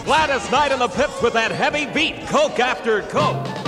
Gladys Knight and the Pips with that heavy beat, Coke After Coke.